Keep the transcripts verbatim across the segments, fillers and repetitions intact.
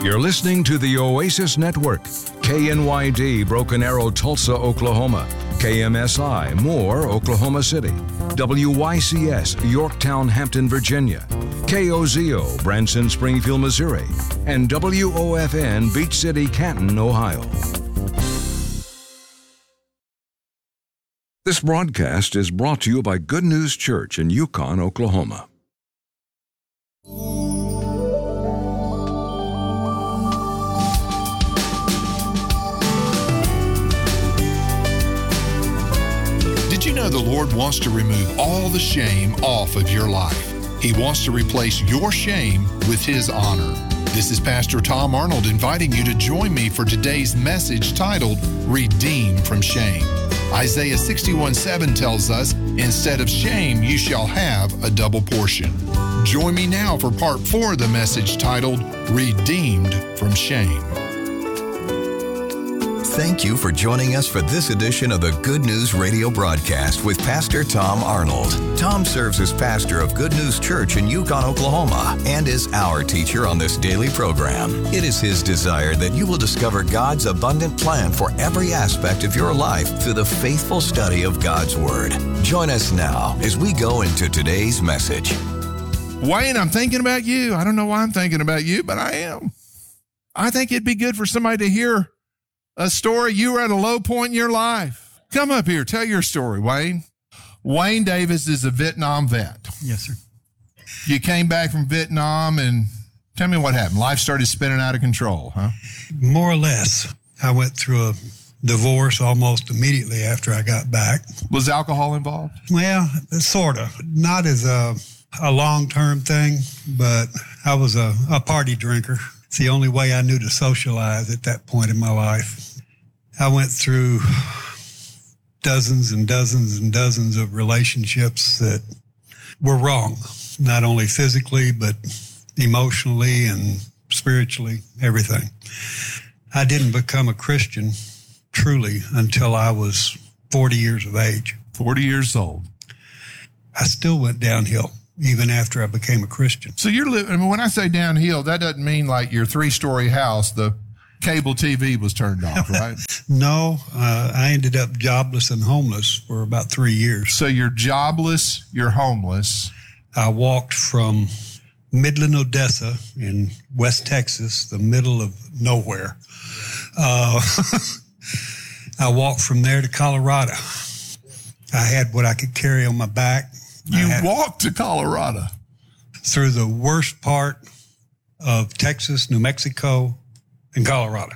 You're listening to the Oasis Network, K N Y D, Broken Arrow, Tulsa, Oklahoma, K M S I, Moore, Oklahoma City, W Y C S, Yorktown, Hampton, Virginia, K O Z O, Branson, Springfield, Missouri, and W O F N, Beach City, Canton, Ohio. This broadcast is brought to you by Good News Church in Yukon, Oklahoma. Did you know the Lord wants to remove all the shame off of your life? He wants to replace your shame with His honor. This is Pastor Tom Arnold inviting you to join me for today's message titled, Redeemed from Shame. Isaiah sixty-one seven tells us, instead of shame, you shall have a double portion. Join me now for part four of the message titled, Redeemed from Shame. Thank you for joining us for this edition of the Good News Radio broadcast with Pastor Tom Arnold. Tom serves as pastor of Good News Church in Yukon, Oklahoma, and is our teacher on this daily program. It is his desire that you will discover God's abundant plan for every aspect of your life through the faithful study of God's Word. Join us now as we go into today's message. Wayne, I'm thinking about you. I don't know why I'm thinking about you, but I am. I think it'd be good for somebody to hear a story. You were at a low point in your life. Come up here. Tell your story, Wayne. Wayne Davis is a Vietnam vet. Yes, sir. You came back from Vietnam, and tell me what happened. Life started spinning out of control, huh? More or less. I went through a divorce almost immediately after I got back. Was alcohol involved? Well, sort of. Not as a, a long-term thing, but I was a, a party drinker. It's the only way I knew to socialize at that point in my life. I went through dozens and dozens and dozens of relationships that were wrong, not only physically, but emotionally and spiritually, everything. I didn't become a Christian truly until I was forty years of age. forty years old. I still went downhill even after I became a Christian. So you're living, I mean, when I say downhill, that doesn't mean like your three-story house, the cable T V was turned off, right? No, uh, I ended up jobless and homeless for about three years. So you're jobless, you're homeless. I walked from Midland, Odessa in West Texas, the middle of nowhere. Uh, I walked from there to Colorado. I had what I could carry on my back. You walked to Colorado? Through the worst part of Texas, New Mexico, and Colorado.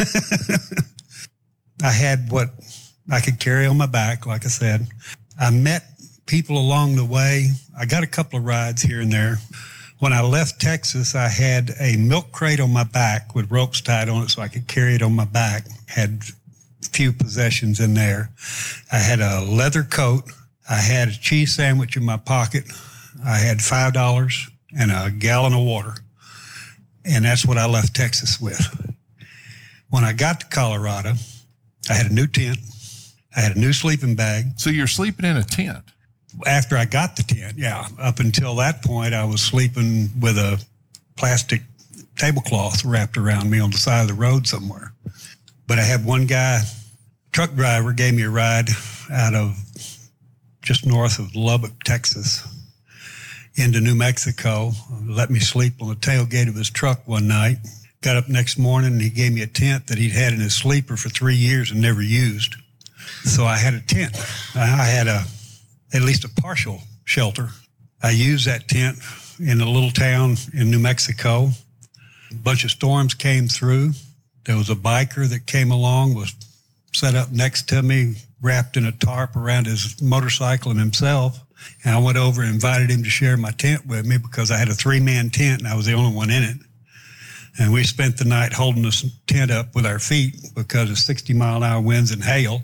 I had what I could carry on my back, like I said. I met people along the way. I got a couple of rides here and there. When I left Texas, I had a milk crate on my back with ropes tied on it so I could carry it on my back. Had a few possessions in there. I had a leather coat. I had a cheese sandwich in my pocket. I had five dollars and a gallon of water. And that's what I left Texas with. When I got to Colorado, I had a new tent. I had a new sleeping bag. So you're sleeping in a tent? After I got the tent, yeah. Up until that point, I was sleeping with a plastic tablecloth wrapped around me on the side of the road somewhere. But I had one guy, truck driver, gave me a ride out of just north of Lubbock, Texas, into New Mexico, let me sleep on the tailgate of his truck one night. Got up next morning and he gave me a tent that he'd had in his sleeper for three years and never used. So I had a tent. I had a at least a partial shelter. I used that tent in a little town in New Mexico. A bunch of storms came through. There was a biker that came along, was set up next to me, wrapped in a tarp around his motorcycle and himself. And I went over and invited him to share my tent with me because I had a three-man tent and I was the only one in it. And we spent the night holding this tent up with our feet because of sixty mile an hour winds and hail.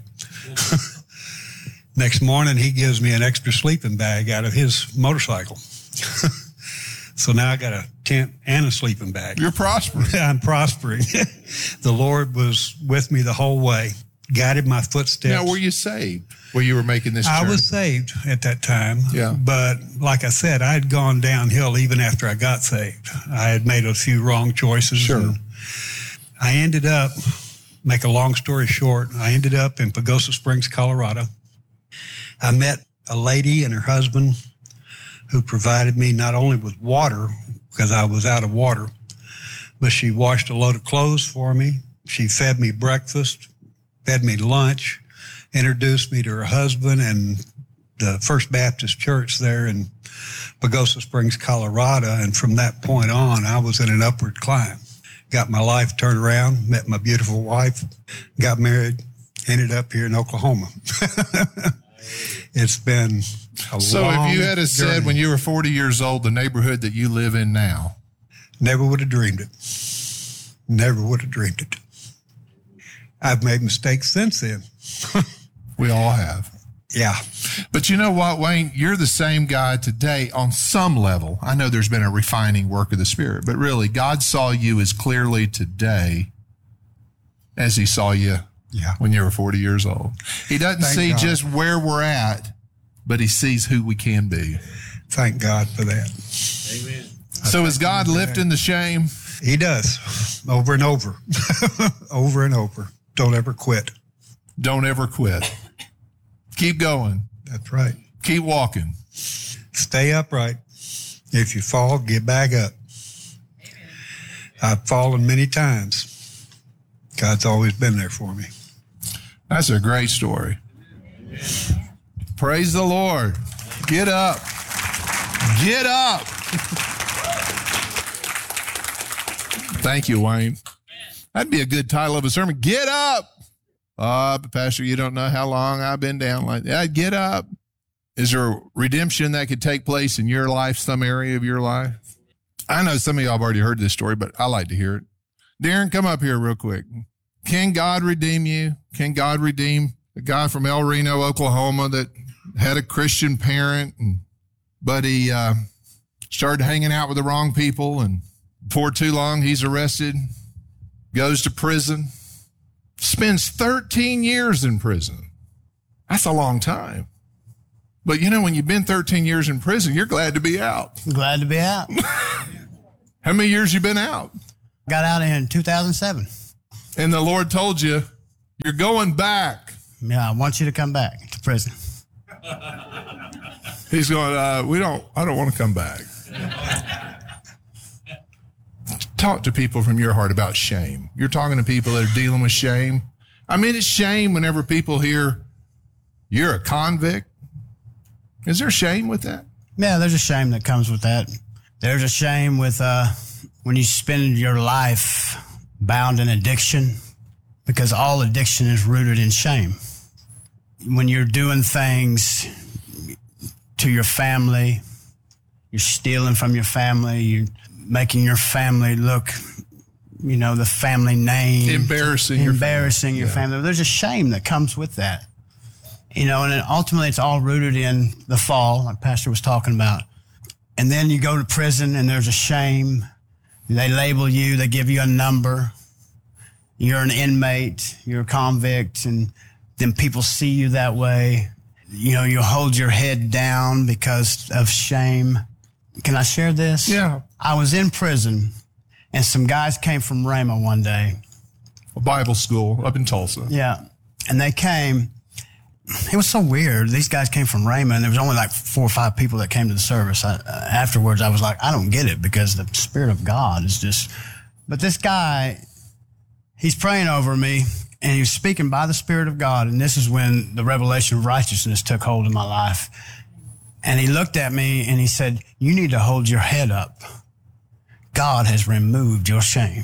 Next morning, he gives me an extra sleeping bag out of his motorcycle. So now I got a tent and a sleeping bag. You're prospering. I'm prospering. The Lord was with me the whole way, guided my footsteps. Now, were you saved where you were making this journey? I was saved at that time. Yeah. But like I said, I had gone downhill even after I got saved. I had made a few wrong choices. Sure. And I ended up, make a long story short, I ended up in Pagosa Springs, Colorado. I met a lady and her husband who provided me not only with water, because I was out of water, but she washed a load of clothes for me. She fed me breakfast, fed me lunch, introduced me to her husband and the First Baptist Church there in Pagosa Springs, Colorado. And from that point on, I was in an upward climb. Got my life turned around, met my beautiful wife, got married, ended up here in Oklahoma. It's been a so long if you had have said journey. when you were forty years old, the neighborhood that you live in now, Never would have dreamed it. Never would have dreamed it. I've made mistakes since then. we all have. Yeah. But you know what, Wayne? You're the same guy today on some level. I know there's been a refining work of the Spirit, but really, God saw you as clearly today as he saw you Yeah. when you were forty years old. He doesn't Thank see God. just where we're at, but he sees who we can be. Thank God for that. Amen. So is God lifting the shame? He does, over and over, over and over. Don't ever quit. Don't ever quit. Keep going. That's right. Keep walking. Stay upright. If you fall, get back up. I've fallen many times. God's always been there for me. That's a great story. Praise the Lord. Get up. Get up. Thank you, Wayne. That'd be a good title of a sermon. Get up. Uh, but Pastor, you don't know how long I've been down like that. Get up. Is there redemption that could take place in your life, some area of your life? I know some of y'all have already heard this story, but I like to hear it. Darren, come up here real quick. Can God redeem you? Can God redeem a guy from El Reno, Oklahoma that had a Christian parent, and, but he uh, started hanging out with the wrong people, and before too long, he's arrested, goes to prison, spends thirteen years in prison. That's a long time. But you know, when you've been thirteen years in prison, you're glad to be out. Glad to be out. How many years you been out? Got out in two thousand seven. And the Lord told you, you're going back. Yeah, I want you to come back to prison. He's going, uh, we don't, I don't want to come back. Talk to people from your heart about shame. You're talking to people that are dealing with shame. I mean, it's shame whenever people hear you're a convict. Is there shame with that? Yeah, there's a shame that comes with that. There's a shame with uh, when you spend your life bound in addiction, because all addiction is rooted in shame. When you're doing things to your family, you're stealing from your family, you're making your family look, you know, the family name. Embarrassing your Embarrassing your family. family. There's a shame that comes with that. You know, and ultimately it's all rooted in the fall, like Pastor was talking about. And then you go to prison and there's a shame. They label you, they give you a number. You're an inmate, you're a convict, and then people see you that way. You know, you hold your head down because of shame. Can I share this? Yeah. I was in prison, and some guys came from Rhema one day. A Bible school up in Tulsa. Yeah. And they came. It was so weird. These guys came from Rhema, and there was only like four or five people that came to the service. I, uh, afterwards, I was like, I don't get it, because the Spirit of God is just... But this guy, he's praying over me, and he was speaking by the Spirit of God, and this is when the revelation of righteousness took hold of my life. And he looked at me, and he said, you need to hold your head up. God has removed your shame.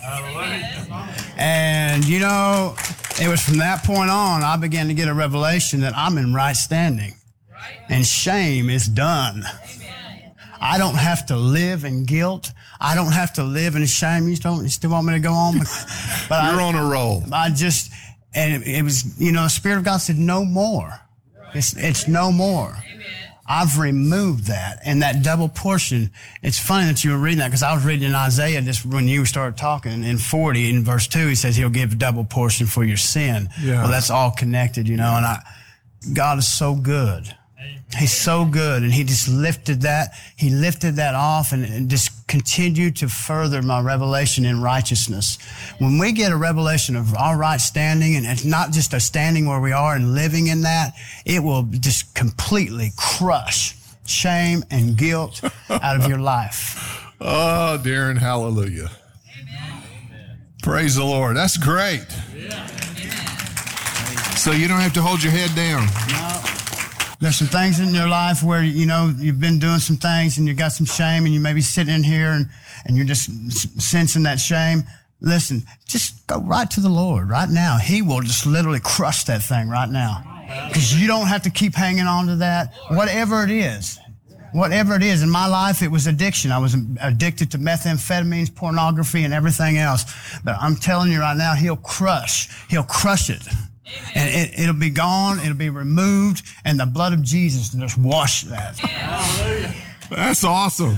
And, you know, it was from that point on, I began to get a revelation that I'm in right standing. And shame is done. I don't have to live in guilt. I don't have to live in shame. You still, you still want me to go on? But You're I, on a roll. I just, and it, it was, you know, the Spirit of God said, no more. It's, it's no more. I've removed that, and that double portion. It's funny that you were reading that, because I was reading in Isaiah just when you started talking. In forty, in verse two, he says he'll give a double portion for your sin. Yeah. Well, that's all connected, you know. And I, God is so good. He's so good, and he just lifted that. He lifted that off, and, and just continue to further my revelation in righteousness. When we get a revelation of our right standing, and it's not just a standing where we are and living in that, it will just completely crush shame and guilt out of your life. Oh, Darren, hallelujah. Amen. Praise the Lord. That's great. Yeah. So you don't have to hold your head down. No. There's some things in your life where, you know, you've been doing some things and you got some shame and you may be sitting in here and, and you're just sensing that shame. Listen, just go right to the Lord right now. He will just literally crush that thing right now. Because you don't have to keep hanging on to that, whatever it is. Whatever it is. In my life, it was addiction. I was addicted to methamphetamines, pornography, and everything else. But I'm telling you right now, he'll crush. He'll crush it. And it, it'll be gone. It'll be removed. And the blood of Jesus will just wash that. That's awesome.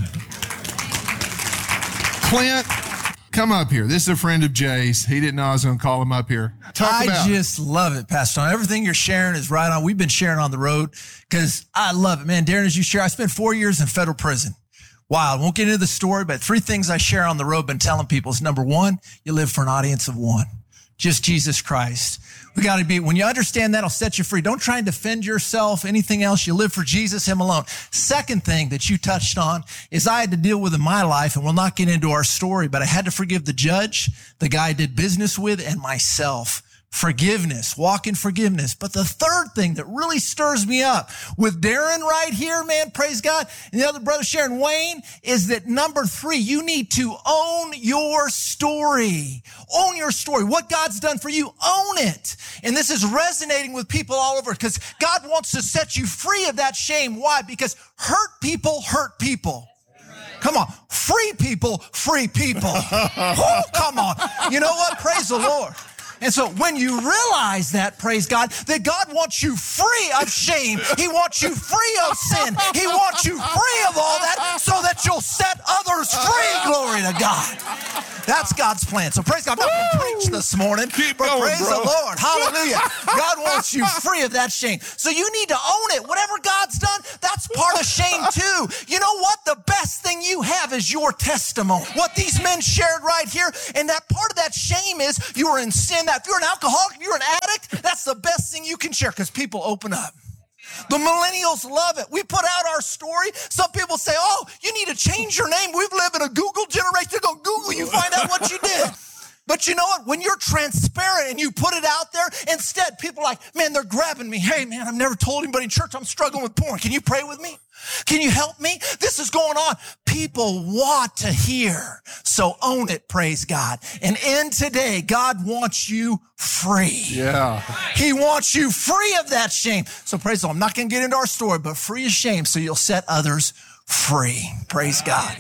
Clint, come up here. This is a friend of Jay's. He didn't know I was going to call him up here. Talk I about just love it, Pastor Tom. Everything you're sharing is right on. We've been sharing on the road because I love it. Man, Darren, as you share, I spent four years in federal prison. Wow, I won't get into the story, but three things I share on the road, been telling people is number one, you live for an audience of one. Just Jesus Christ. We got to be, when you understand that, it'll set you free. Don't try and defend yourself, anything else. You live for Jesus, him alone. Second thing that you touched on is I had to deal with in my life, and we'll not get into our story, but I had to forgive the judge, the guy I did business with, and myself. Forgiveness, walk in forgiveness. But the third thing that really stirs me up with Darren right here, man, praise God, and the other brother Sharon Wayne, is that number three, you need to own your story. Own your story. What God's done for you, own it. And this is resonating with people all over because God wants to set you free of that shame. Why? Because hurt people hurt people. Come on. Free people, free people. Oh, come on. You know what? Praise the Lord. And so when you realize that, praise God, that God wants you free of shame. He wants you free of sin. He wants you free of all that so that you'll set others free. Glory to God. That's God's plan. So praise God. I'm not going to preach this morning, Keep but going, praise bro. the Lord. Hallelujah. God wants you free of that shame. So you need to own it. Whatever God's done, that's part of shame too. You know what? The best thing you have is your testimony. What these men shared right here, and that part of that shame is you were in sin. That if you're an alcoholic, if you're an addict, that's the best thing you can share because people open up. The millennials love it. We put out our story. Some people say, oh, you need to change your name. We live in a Google generation. They go Google, you find out what you did. But you know what? When you're transparent and you put it out there, instead people are like, man, they're grabbing me. Hey, man, I've never told anybody in church I'm struggling with porn. Can you pray with me? Can you help me? This is going on. People want to hear. So own it, praise God. And in today, God wants you free. Yeah. He wants you free of that shame. So praise the Lord. I'm not going to get into our story, but free of shame so you'll set others free. Praise God.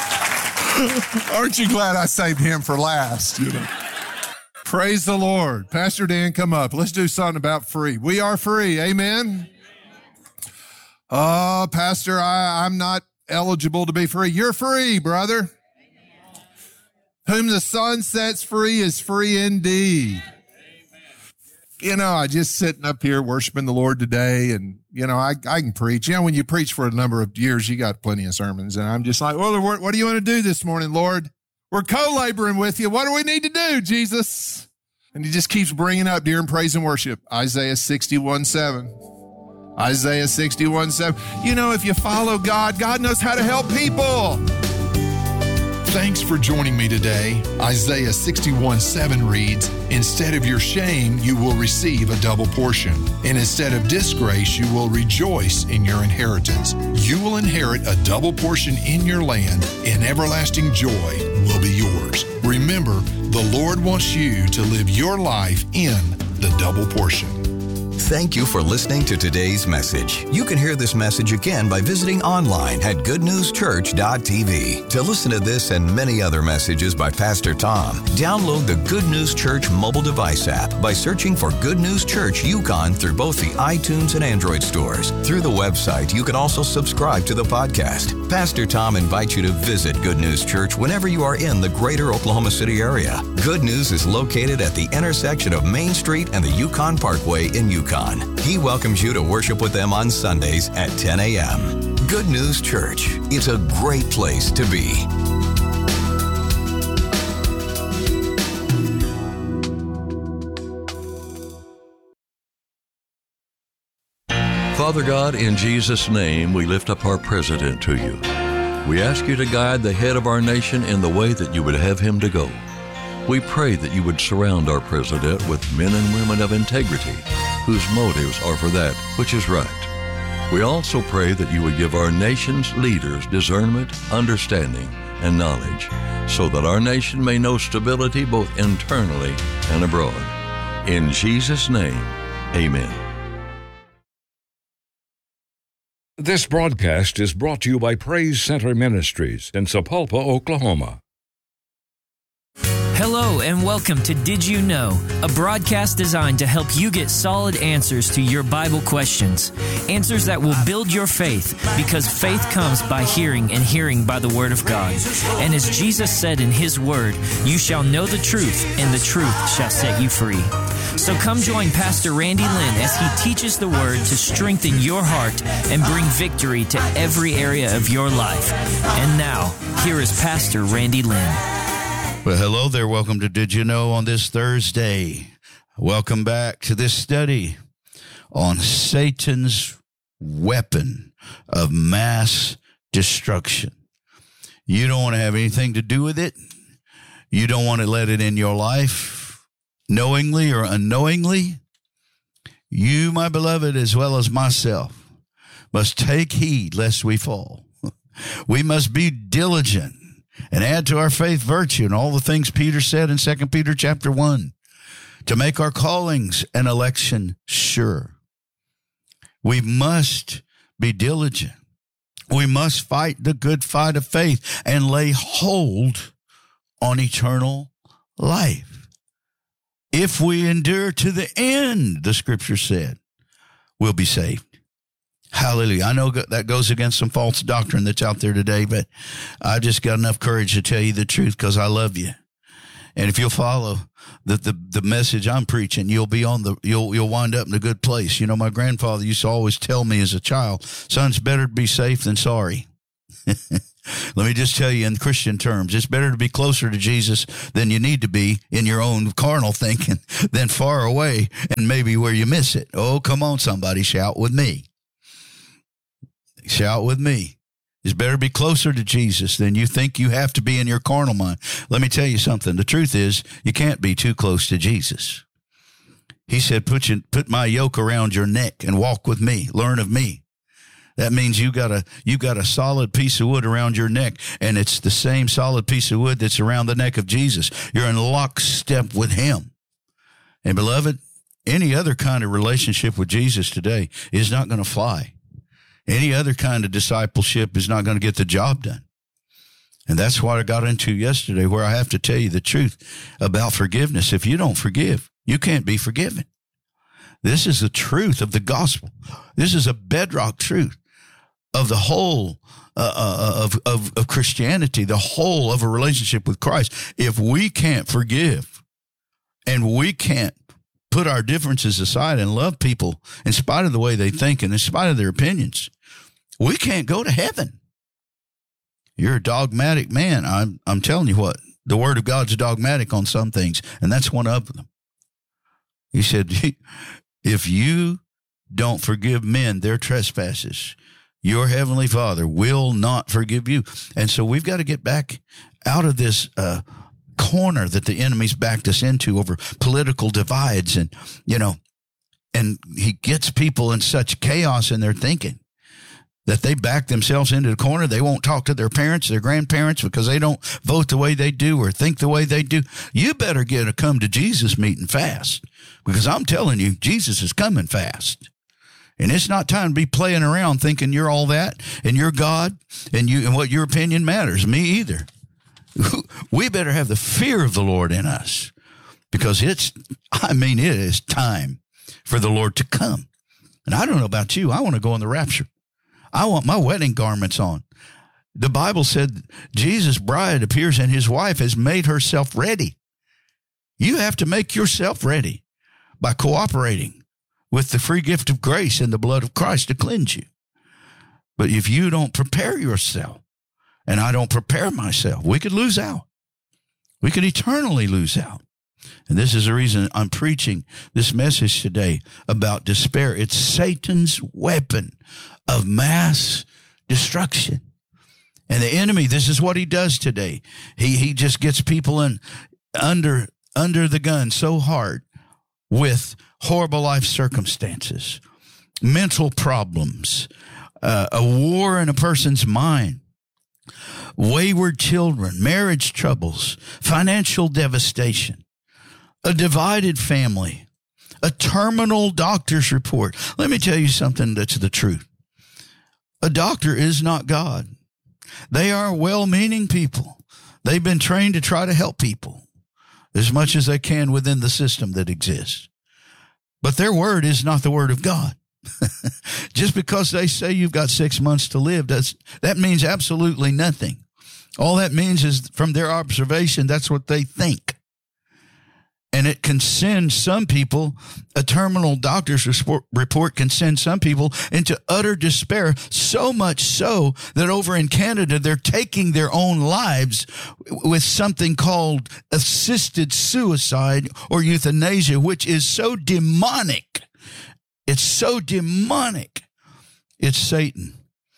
Aren't you glad I saved him for last? You know? Praise the Lord. Pastor Dan, come up. Let's do something about free. We are free. Amen. Oh, Pastor, I, I'm not eligible to be free. You're free, brother. Whom the Son sets free is free indeed. You know, I just sitting up here worshiping the Lord today, and, you know, I, I can preach. You know, when you preach for a number of years, you got plenty of sermons, and I'm just like, well, what, what do you want to do this morning, Lord? We're co-laboring with you. What do we need to do, Jesus? And he just keeps bringing up during praise and worship, Isaiah sixty-one seven. Isaiah sixty-one seven. You know, if you follow God, God knows how to help people. Thanks for joining me today. Isaiah sixty-one seven reads, instead of your shame, you will receive a double portion. And instead of disgrace, you will rejoice in your inheritance. You will inherit a double portion in your land, and everlasting joy will be yours. Remember, the Lord wants you to live your life in the double portion. Thank you for listening to today's message. You can hear this message again by visiting online at good news church dot t v. To listen to this and many other messages by Pastor Tom, download the Good News Church mobile device app by searching for Good News Church Yukon through both the iTunes and Android stores. Through the website, you can also subscribe to the podcast. Pastor Tom invites you to visit Good News Church whenever you are in the greater Oklahoma City area. Good News is located at the intersection of Main Street and the Yukon Parkway in Yukon. He welcomes you to worship with them on Sundays at ten a.m. Good News Church. It's a great place to be. Father God, in Jesus' name, we lift up our president to you. We ask you to guide the head of our nation in the way that you would have him to go. We pray that you would surround our president with men and women of integrity, whose motives are for that which is right. We also pray that you would give our nation's leaders discernment, understanding, and knowledge, so that our nation may know stability both internally and abroad. In Jesus' name, amen. This broadcast is brought to you by Praise Center Ministries in Sapulpa, Oklahoma. Hello and welcome to Did You Know, a broadcast designed to help you get solid answers to your Bible questions. Answers that will build your faith, because faith comes by hearing and hearing by the Word of God. And as Jesus said in His Word, you shall know the truth and the truth shall set you free. So come join Pastor Randy Lynn as he teaches the Word to strengthen your heart and bring victory to every area of your life. And now, here is Pastor Randy Lynn. Well, hello there. Welcome to Did You Know on this Thursday. Welcome back to this study on Satan's weapon of mass destruction. You don't want to have anything to do with it. You don't want to let it in your life, knowingly or unknowingly. You, my beloved, as well as myself, must take heed lest we fall. We must be diligent and add to our faith virtue and all the things Peter said in Second Peter chapter one, to make our callings and election sure. We must be diligent. We must fight the good fight of faith and lay hold on eternal life. If we endure to the end, the scripture said, we'll be saved. Hallelujah. I know that goes against some false doctrine that's out there today, but I just got enough courage to tell you the truth because I love you. And if you'll follow the, the, the message I'm preaching, you'll be on the, you'll, you'll wind up in a good place. You know, my grandfather used to always tell me as a child, son, it's better to be safe than sorry. Let me just tell you in Christian terms, it's better to be closer to Jesus than you need to be in your own carnal thinking than far away and maybe where you miss it. Oh, come on, somebody, shout with me. Shout with me. It's better to be closer to Jesus than you think you have to be in your carnal mind. Let me tell you something. The truth is, you can't be too close to Jesus. He said, put, you, put my yoke around your neck and walk with me. Learn of me. That means you got a you got a solid piece of wood around your neck, and it's the same solid piece of wood that's around the neck of Jesus. You're in lockstep with him. And beloved, any other kind of relationship with Jesus today is not going to fly. Any other kind of discipleship is not going to get the job done. And that's what I got into yesterday, where I have to tell you the truth about forgiveness. If you don't forgive, you can't be forgiven. This is the truth of the gospel. This is a bedrock truth of the whole uh, uh, of, of, of Christianity, the whole of a relationship with Christ. If we can't forgive and we can't put our differences aside and love people in spite of the way they think and in spite of their opinions, we can't go to heaven. You're a dogmatic man. I'm, I'm telling you what, the word of God's dogmatic on some things, and that's one of them. He said, if you don't forgive men their trespasses, your heavenly Father will not forgive you. And so we've got to get back out of this uh, corner that the enemy's backed us into over political divides. And, you know, and he gets people in such chaos in their thinking that they back themselves into the corner. They won't talk to their parents, their grandparents, because they don't vote the way they do or think the way they do. You better get a come to Jesus meeting fast, because I'm telling you, Jesus is coming fast. And it's not time to be playing around thinking you're all that and you're God and you and what your opinion matters. Me either. We better have the fear of the Lord in us, because it's, I mean, it is time for the Lord to come. And I don't know about you. I want to go in the rapture. I want my wedding garments on. The Bible said Jesus' bride appears and his wife has made herself ready. You have to make yourself ready by cooperating with the free gift of grace and the blood of Christ to cleanse you. But if you don't prepare yourself, and I don't prepare myself, we could lose out. We could eternally lose out. And this is the reason I'm preaching this message today about despair. It's Satan's weapon of mass destruction. And the enemy, this is what he does today. He he just gets people in under under the gun so hard with horrible life circumstances, mental problems, uh, a war in a person's mind, wayward children, marriage troubles, financial devastation, a divided family, a terminal doctor's report. Let me tell you something that's the truth. A doctor is not God. They are well-meaning people. They've been trained to try to help people as much as they can within the system that exists. But their word is not the word of God. Just because they say you've got six months to live, that's, that means absolutely nothing. All that means is from their observation, that's what they think. And it can send some people, a terminal doctor's report can send some people into utter despair, so much so that over in Canada, they're taking their own lives with something called assisted suicide or euthanasia, which is so demonic. It's so demonic. It's Satan.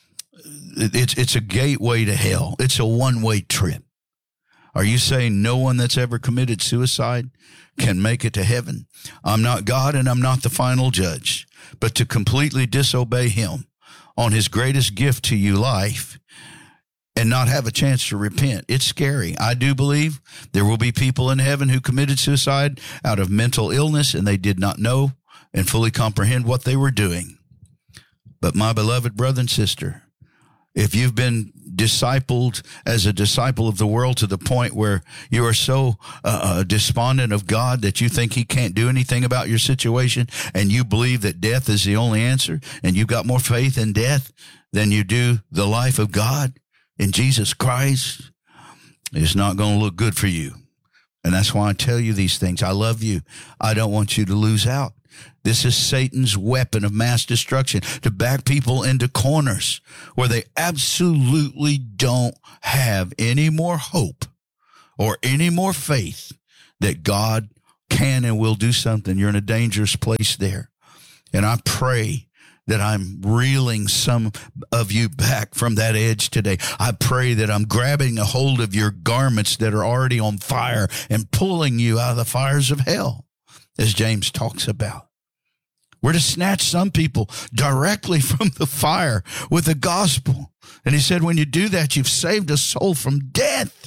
It's, it's a gateway to hell. It's a one-way trip. Are you saying no one that's ever committed suicide can make it to heaven? I'm not God and I'm not the final judge, but to completely disobey him on his greatest gift to you, life, and not have a chance to repent, it's scary. I do believe there will be people in heaven who committed suicide out of mental illness and they did not know and fully comprehend what they were doing. But my beloved brother and sister, if you've been discipled as a disciple of the world to the point where you are so uh, despondent of God that you think he can't do anything about your situation, and you believe that death is the only answer, and you've got more faith in death than you do the life of God in Jesus Christ, it's not going to look good for you. And that's why I tell you these things. I love you. I don't want you to lose out. This is Satan's weapon of mass destruction, to back people into corners where they absolutely don't have any more hope or any more faith that God can and will do something. You're in a dangerous place there. And I pray that I'm reeling some of you back from that edge today. I pray that I'm grabbing a hold of your garments that are already on fire and pulling you out of the fires of hell, as James talks about. We're to snatch some people directly from the fire with the gospel. And he said, when you do that, you've saved a soul from death.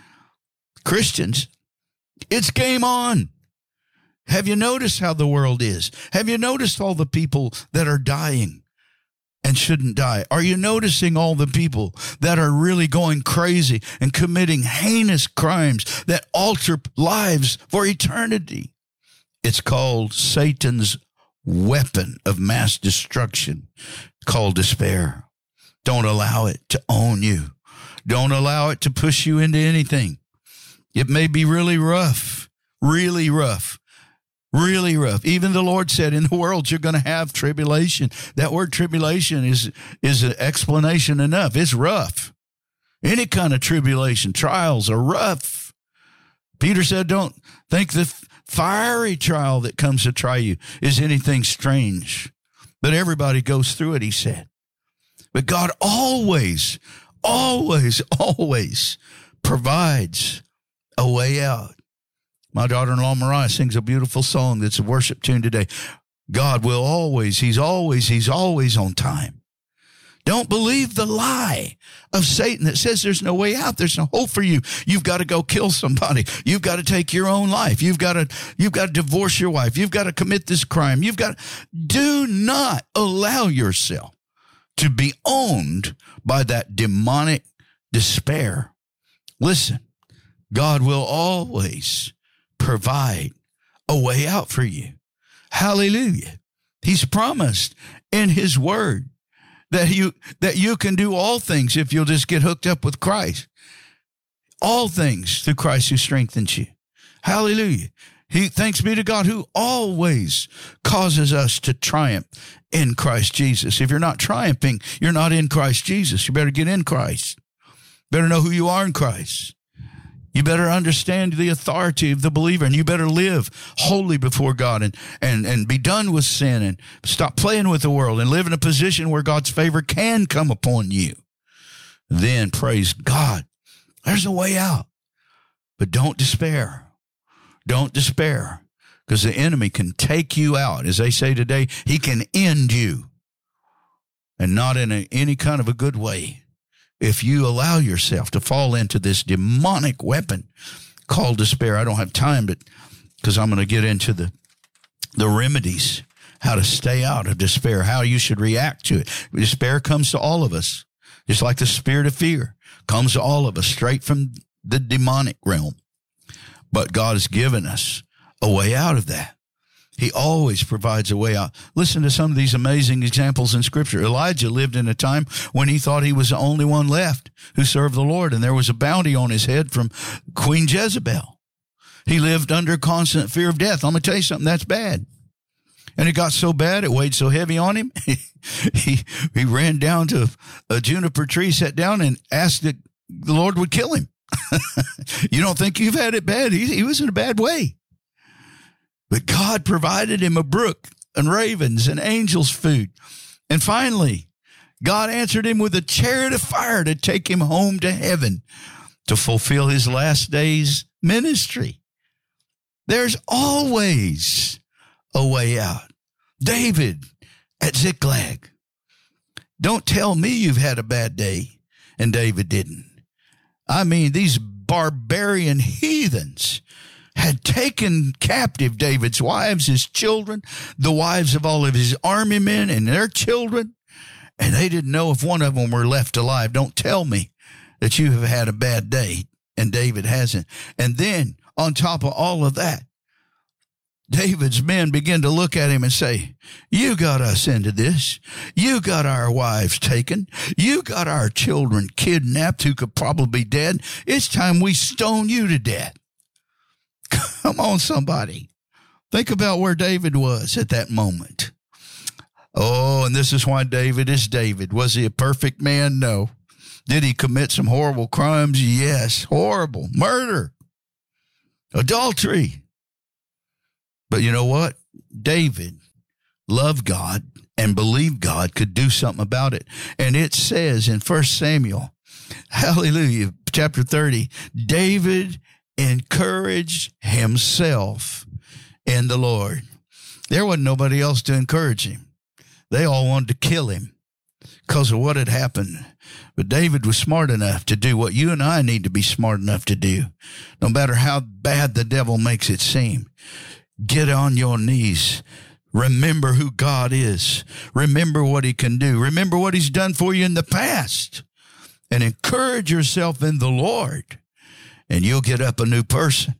Christians, it's game on. Have you noticed how the world is? Have you noticed all the people that are dying and shouldn't die? Are you noticing all the people that are really going crazy and committing heinous crimes that alter lives for eternity? It's called Satan's weapon of mass destruction, called despair. Don't allow it to own you. Don't allow it to push you into anything. It may be really rough, really rough, really rough. Even the Lord said, in the world you're going to have tribulation. That word tribulation is, is an explanation enough. It's rough. Any kind of tribulation, trials are rough. Peter said, don't think the fiery trial that comes to try you is anything strange. But everybody goes through it, he said. But God always, always, always provides a way out. My daughter-in-law, Mariah, sings a beautiful song that's a worship tune today. God will always, he's always, he's always on time. Don't believe the lie of Satan that says there's no way out. There's no hope for you. You've got to go kill somebody. You've got to take your own life. You've got to, you've got to divorce your wife. You've got to commit this crime. You've got to, do not allow yourself to be owned by that demonic despair. Listen, God will always provide a way out for you. Hallelujah. He's promised in his word that you that you can do all things if you'll just get hooked up with Christ. All things through Christ who strengthens you. Hallelujah. He, thanks be to God who always causes us to triumph in Christ Jesus. If you're not triumphing, you're not in Christ Jesus. You better get in Christ. Better know who you are in Christ. You better understand the authority of the believer, and you better live holy before God and, and, and be done with sin and stop playing with the world and live in a position where God's favor can come upon you. Then, praise God, there's a way out. But don't despair. Don't despair, because the enemy can take you out. As they say today, he can end you, and not in a, any kind of a good way. If you allow yourself to fall into this demonic weapon called despair. I don't have time, but because I'm going to get into the the remedies, how to stay out of despair, how you should react to it. Despair comes to all of us, just like the spirit of fear comes to all of us straight from the demonic realm. But God has given us a way out of that. He always provides a way out. Listen to some of these amazing examples in Scripture. Elijah lived in a time when he thought he was the only one left who served the Lord, and there was a bounty on his head from Queen Jezebel. He lived under constant fear of death. I'm going to tell you something, that's bad. And it got so bad, it weighed so heavy on him, he, he ran down to a juniper tree, sat down, and asked that the Lord would kill him. You don't think you've had it bad? He, he was in a bad way. But God provided him a brook and ravens and angels' food. And finally, God answered him with a chariot of fire to take him home to heaven to fulfill his last days ministry. There's always a way out. David at Ziklag. Don't tell me you've had a bad day, and David didn't. I mean, these barbarian heathens had taken captive David's wives, his children, the wives of all of his army men and their children, and they didn't know if one of them were left alive. Don't tell me that you have had a bad day, and David hasn't. And then, on top of all of that, David's men begin to look at him and say, you got us into this. You got our wives taken. You got our children kidnapped who could probably be dead. It's time we stone you to death. Come on, somebody. Think about where David was at that moment. Oh, and this is why David is David. Was he a perfect man? No. Did he commit some horrible crimes? Yes. Horrible. Murder. Adultery. But you know what? David loved God and believed God could do something about it. And it says in First Samuel, hallelujah, chapter thirty, David encouraged himself in the Lord. There wasn't nobody else to encourage him. They all wanted to kill him because of what had happened. But David was smart enough to do what you and I need to be smart enough to do, no matter how bad the devil makes it seem. Get on your knees. Remember who God is. Remember what he can do. Remember what he's done for you in the past. And encourage yourself in the Lord. And you'll get up a new person.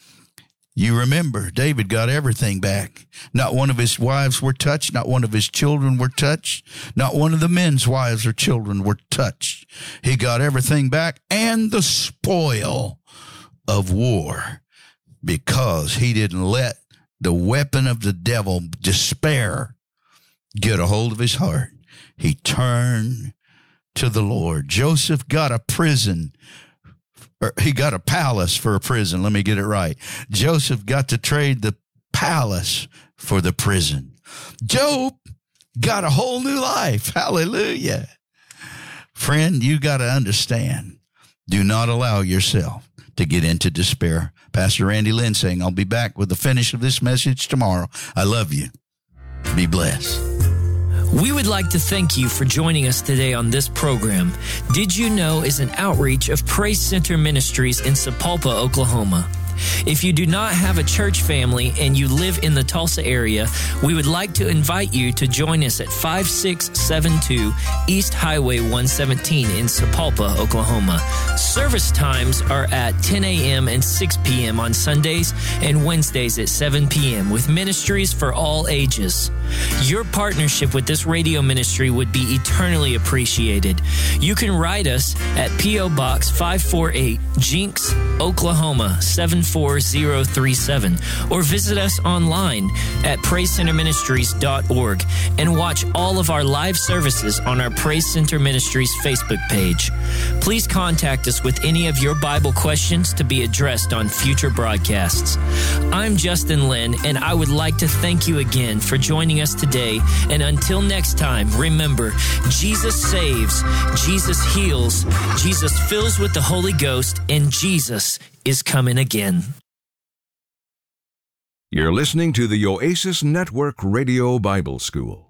You remember, David got everything back. Not one of his wives were touched. Not one of his children were touched. Not one of the men's wives or children were touched. He got everything back and the spoil of war because he didn't let the weapon of the devil, despair, get a hold of his heart. He turned to the Lord. Joseph got a prison. Or he got a palace for a prison. Let me get it right. Joseph got to trade the palace for the prison. Job got a whole new life. Hallelujah. Friend, you got to understand, do not allow yourself to get into despair. Pastor Randy Lynn saying, I'll be back with the finish of this message tomorrow. I love you. Be blessed. We would like to thank you for joining us today on this program. Did You Know is an outreach of Praise Center Ministries in Sapulpa, Oklahoma. If you do not have a church family and you live in the Tulsa area, we would like to invite you to join us at five six seven two East Highway one seventeen in Sapulpa, Oklahoma. Service times are at ten a.m. and six p.m. on Sundays and Wednesdays at seven p.m. with ministries for all ages. Your partnership with this radio ministry would be eternally appreciated. You can write us at P O. Box five forty-eight, Jinx, Oklahoma seven four zero three seven, or visit us online at praise center ministries dot org and watch all of our live services on our Praise Center Ministries Facebook page. Please contact us with any of your Bible questions to be addressed on future broadcasts. I'm Justin Lynn, and I would like to thank you again for joining us today. And until next time, remember, Jesus saves, Jesus heals, Jesus fills with the Holy Ghost, and Jesus is coming again. You're listening to the Oasis Network Radio Bible School.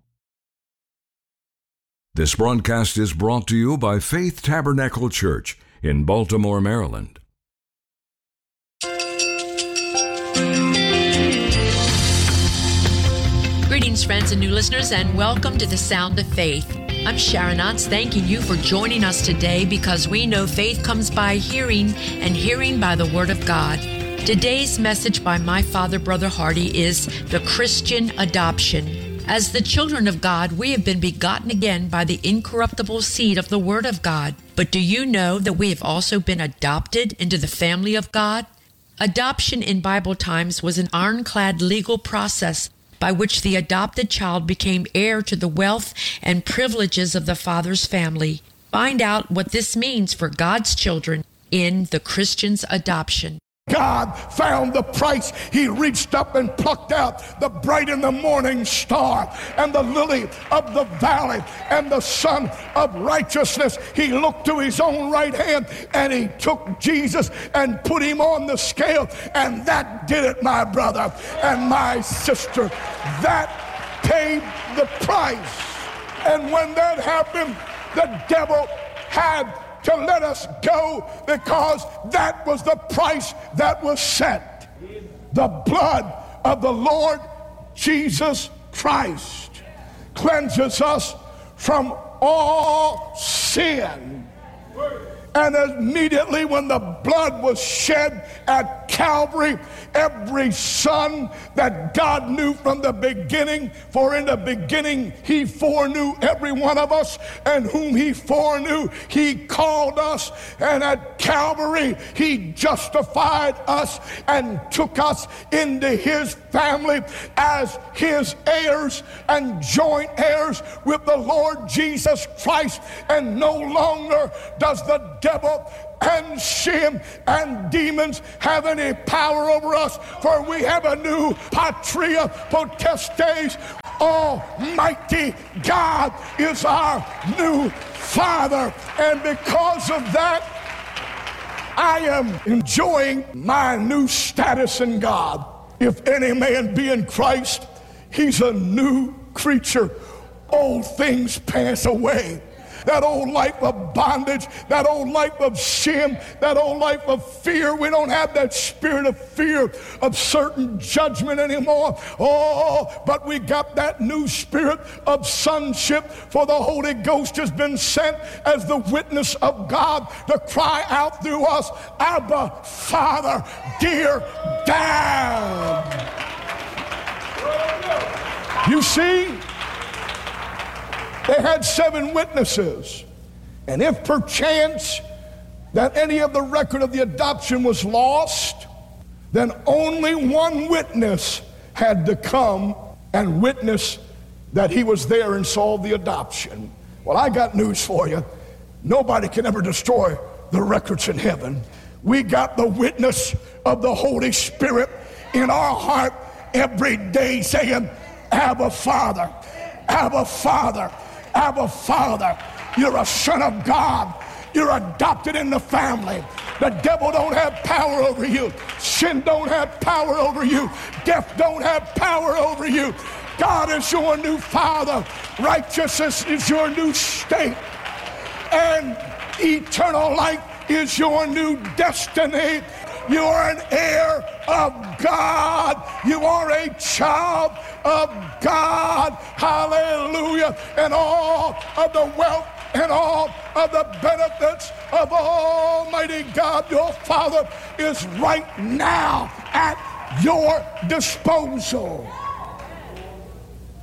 This broadcast is brought to you by Faith Tabernacle Church in Baltimore, Maryland. Greetings, friends and new listeners, and welcome to the Sound of Faith. I'm Sharon Otts, thanking you for joining us today because we know faith comes by hearing and hearing by the Word of God. Today's message by my father, Brother Hardy, is the Christian adoption. As the children of God, we have been begotten again by the incorruptible seed of the Word of God. But do you know that we have also been adopted into the family of God? Adoption in Bible times was an ironclad legal process by which the adopted child became heir to the wealth and privileges of the father's family. Find out what this means for God's children in the Christian's adoption. God found the price. He reached up and plucked out the bright in the morning star and the lily of the valley and the sun of righteousness. He looked to his own right hand and he took Jesus and put him on the scale, and that did it, my brother and my sister. That paid the price. And when that happened, the devil had to let us go, because that was the price that was set. The blood of the Lord Jesus Christ cleanses us from all sin. And immediately when the blood was shed at Calvary, every son that God knew from the beginning, for in the beginning he foreknew every one of us, and whom he foreknew he called us, and at Calvary he justified us and took us into his family as his heirs and joint heirs with the Lord Jesus Christ. And no longer does the devil and sin and demons have any power over us, for we have a new patria potestas. Almighty God is our new Father, and because of that, I am enjoying my new status in God. If any man be in Christ, he's a new creature. Old things pass away. That old life of bondage, that old life of sin, that old life of fear. We don't have that spirit of fear of certain judgment anymore. Oh, but we got that new spirit of sonship, for the Holy Ghost has been sent as the witness of God to cry out through us, Abba, Father, dear Dad. You see? They had seven witnesses, and if perchance that any of the record of the adoption was lost, then only one witness had to come and witness that he was there and saw the adoption. Well, I got news for you. Nobody can ever destroy the records in heaven. We got the witness of the Holy Spirit in our heart every day saying, Abba, Father, Abba, Father, Abba, Father. You're a son of God. You're adopted in the family. The devil don't have power over you. Sin don't have power over you. Death don't have power over you. God is your new Father. Righteousness is your new state. And eternal life is your new destiny. You are an heir of God. You are a child of God. Hallelujah. And all of the wealth and all of the benefits of Almighty God, your Father, is right now at your disposal.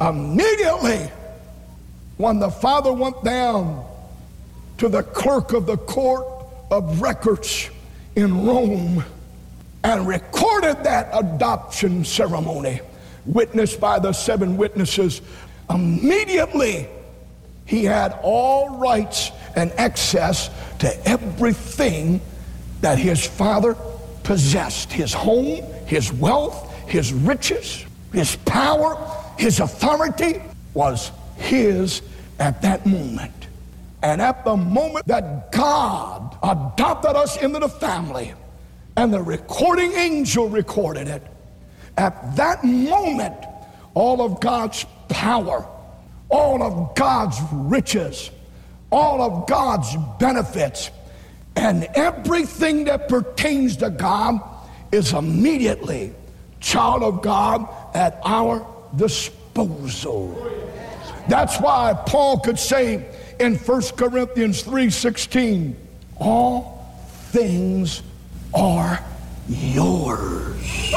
Immediately, when the father went down to the clerk of the court of records in Rome and recorded that adoption ceremony, witnessed by the seven witnesses, immediately he had all rights and access to everything that his father possessed. His home, his wealth, his riches, his power, his authority was his at that moment. And at the moment that God adopted us into the family and the recording angel recorded it, at that moment, all of God's power, all of God's riches, all of God's benefits, and everything that pertains to God is immediately, child of God, at our disposal. That's why Paul could say in First Corinthians three sixteen, all things are yours.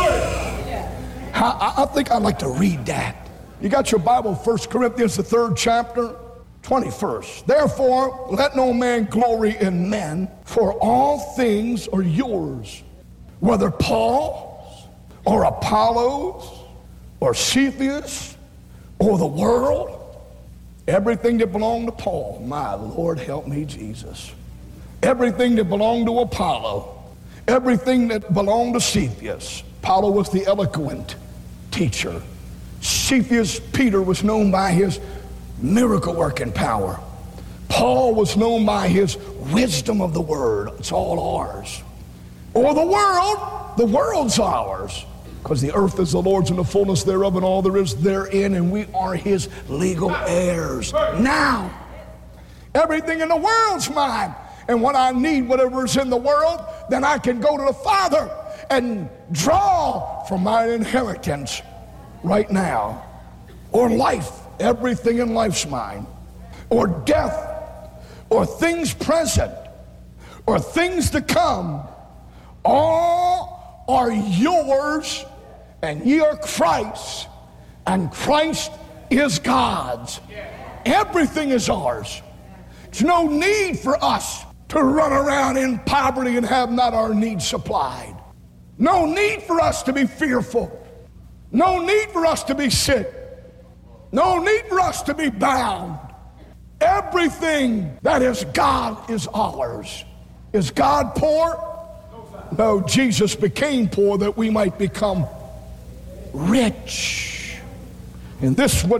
I, I think I'd like to read that. You got your Bible, First Corinthians, the third chapter, twenty-first. Therefore, let no man glory in men, for all things are yours, whether Paul's or Apollo's or Cephas or the world. Everything that belonged to Paul, my Lord help me Jesus. Everything that belonged to Apollo, everything that belonged to Cephas. Apollo was the eloquent teacher. Cephas, Peter, was known by his miracle working power. Paul was known by his wisdom of the word. It's all ours. Or the world, the world's ours. Because the earth is the Lord's and the fullness thereof and all there is therein, and we are his legal heirs. Now, everything in the world's mine. And when I need whatever is in the world, then I can go to the Father and draw from my inheritance right now. Or life, everything in life's mine. Or death, or things present, or things to come. All are yours, and ye are Christ's, and Christ is God's. Everything is ours. There's no need for us to run around in poverty and have not our needs supplied. No need for us to be fearful. No need for us to be sick. No need for us to be bound. Everything that is God is ours. Is God poor? No, Jesus became poor that we might become rich. And this would